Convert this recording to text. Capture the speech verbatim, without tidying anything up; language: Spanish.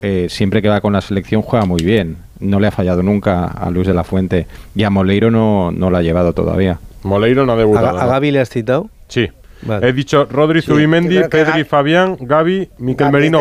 eh, siempre que va con la selección juega muy bien. No le ha fallado nunca a Luis de la Fuente. Y a Moleiro no, no lo ha llevado todavía. Moleiro no ha debutado. ¿A, a Gavi le has citado? Sí. Vale. He dicho Rodri, Sí, Zubimendi, yo creo que Pedri, Gavi- Fabián, Gavi, Miquel Gavi Merino,